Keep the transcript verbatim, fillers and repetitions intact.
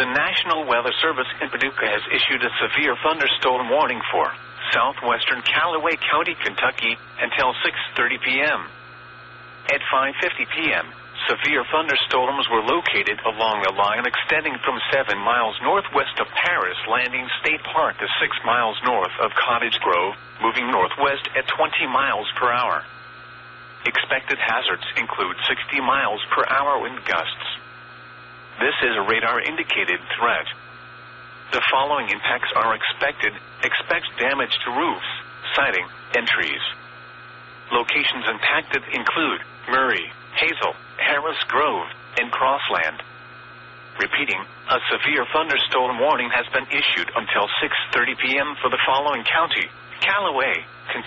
The National Weather Service in Paducah has issued a severe thunderstorm warning for southwestern Callaway County, Kentucky, until six thirty p.m. At five fifty p.m., severe thunderstorms were located along a line extending from seven miles northwest of Paris Landing State Park to six miles north of Cottage Grove, moving northwest at twenty miles per hour. Expected hazards include sixty miles per hour wind gusts. This is a radar-indicated threat. The following impacts are expected. Expect damage to roofs, siding, and trees. Locations impacted include Murray, Hazel, Harris Grove, and Crossland. Repeating, a severe thunderstorm warning has been issued until six thirty p.m. for the following county: Callaway, Kentucky.